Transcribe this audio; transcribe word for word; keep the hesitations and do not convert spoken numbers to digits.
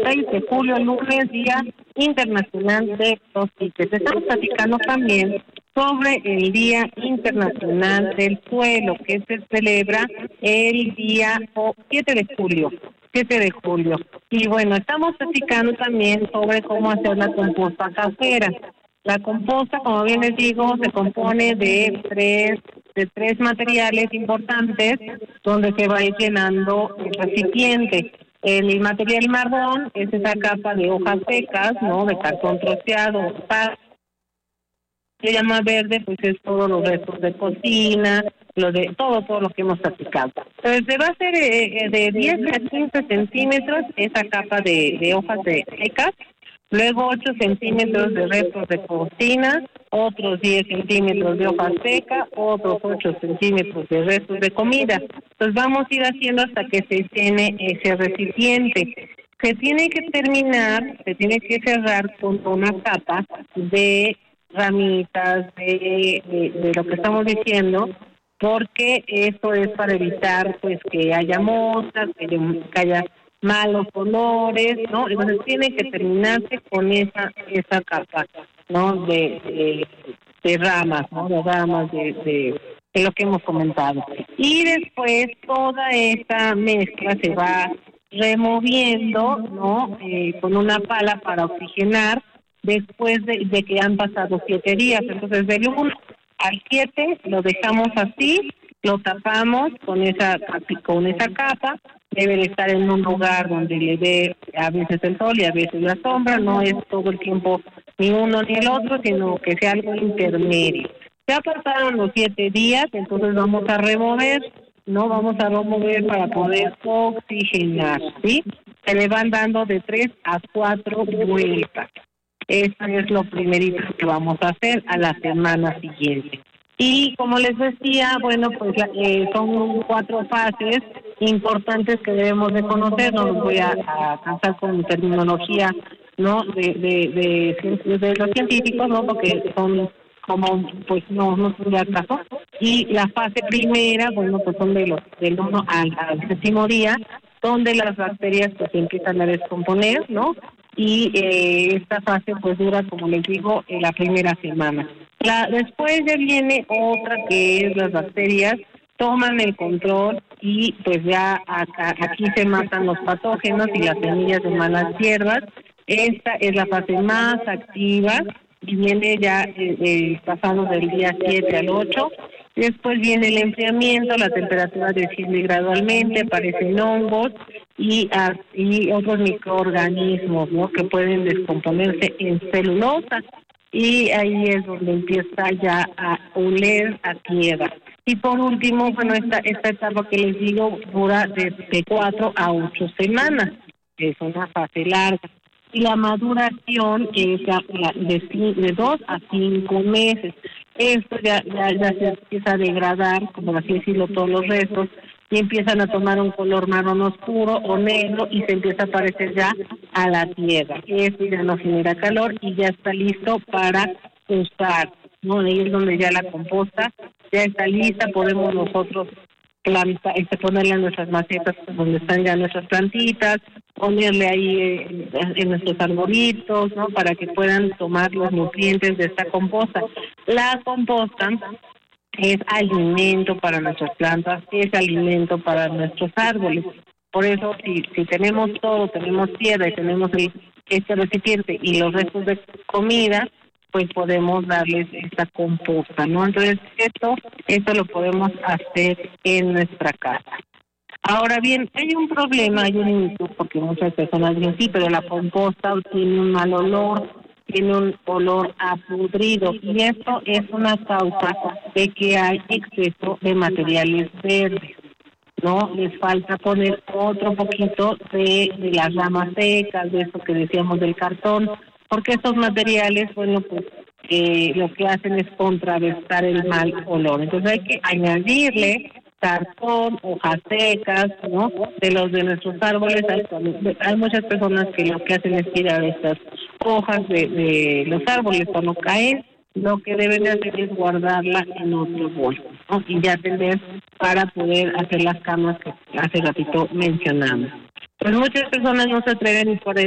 seis de julio, lunes, Día Internacional de los Cítricos. Estamos platicando también sobre el Día Internacional del Suelo, que se celebra el día siete de julio. siete de julio. Y bueno, estamos platicando también sobre cómo hacer la composta casera. La composta, como bien les digo, se compone de tres de tres materiales importantes donde se va a ir llenando el recipiente. El material marrón es esa capa de hojas secas, ¿no? De cartón troceado. Se llama verde, pues es todos los restos de cocina, lo de todo, todo lo que hemos platicado. Entonces, se va a hacer eh, de diez a quince centímetros esa capa de, de hojas de secas. Luego ocho centímetros de restos de cocina, otros diez centímetros de hoja seca, otros ocho centímetros de restos de comida. Entonces vamos a ir haciendo hasta que se llene ese recipiente. Se tiene que terminar, se tiene que cerrar con una capa de ramitas, de, de, de lo que estamos diciendo, porque eso es para evitar pues que haya moscas, que haya malos olores, ¿no? Entonces tiene que terminarse con esa esa capa, ¿no? De, de, de ramas, ¿no? De ramas, de, de, de lo que hemos comentado. Y después toda esta mezcla se va removiendo, ¿no? Eh, con una pala para oxigenar después de, de que han pasado siete días. Entonces del uno al siete lo dejamos así, lo tapamos con esa con esa capa. Debe de estar en un lugar donde le dé a veces el sol y a veces la sombra, no es todo el tiempo ni uno ni el otro, sino que sea algo intermedio. Ya pasaron los siete días, entonces vamos a remover, no vamos a remover para poder oxigenar, ¿sí? Se le van dando de tres a cuatro vueltas. Eso es lo primerito que vamos a hacer a la semana siguiente. Y como les decía, bueno, pues eh, son cuatro fases importantes que debemos de conocer. No los voy a, a cansar con terminología, ¿no? De, de, de, de los científicos, ¿no? Porque son como, pues no, no son de caso. Y la fase primera, bueno, pues son de los del uno al, al séptimo día, donde las bacterias pues empiezan a descomponer, ¿no? Y eh, esta fase pues dura, como les digo, en la primera semana. La, después ya viene otra que es las bacterias toman el control y pues ya acá, aquí se matan los patógenos y las semillas de malas hierbas. Esta es la fase más activa y viene ya eh, eh, pasando del día siete al ocho. Después viene el enfriamiento, la temperatura desciende gradualmente, aparecen hongos y, uh, y otros microorganismos, ¿no? Que pueden descomponerse en celulosa. Y ahí es donde empieza ya a oler a tierra. Y por último, bueno, esta esta etapa que les digo dura de, de cuatro a ocho semanas, es una fase larga. Y la maduración es ya la, de, de dos a cinco meses. Esto ya, ya, ya se empieza a degradar, como así decirlo, todos los restos, y empiezan a tomar un color marrón oscuro o negro y se empieza a parecer ya a la tierra. Esto ya no genera calor y ya está listo para usar, ¿no? Ahí es donde ya la composta ya está lista, podemos nosotros planta, este, ponerle en nuestras macetas donde están ya nuestras plantitas, ponerle ahí eh, en nuestros arbolitos, ¿no? Para que puedan tomar los nutrientes de esta composta. La composta es alimento para nuestras plantas, es alimento para nuestros árboles. Por eso, si si tenemos todo, tenemos tierra y tenemos el, este recipiente y los restos de comida, pues podemos darles esta composta, ¿no? Entonces, esto, esto lo podemos hacer en nuestra casa. Ahora bien, hay un problema, hay un mito, porque muchas personas dicen, sí, pero la composta tiene un mal olor, tiene un olor a pudrido, y esto es una causa de que hay exceso de materiales verdes, ¿no? Les falta poner otro poquito de, de las ramas secas, de eso que decíamos del cartón, porque estos materiales, bueno, pues eh, lo que hacen es contrarrestar el mal olor. Entonces hay que añadirle cartón, hojas secas, ¿no? De los de nuestros árboles. Hay, hay muchas personas que lo que hacen es tirar estas hojas de, de los árboles cuando caen. Lo que deben de hacer es guardarla en otro bolso, ¿no? Y ya tener para poder hacer las camas que hace ratito mencionamos. Pues muchas personas no se atreven y por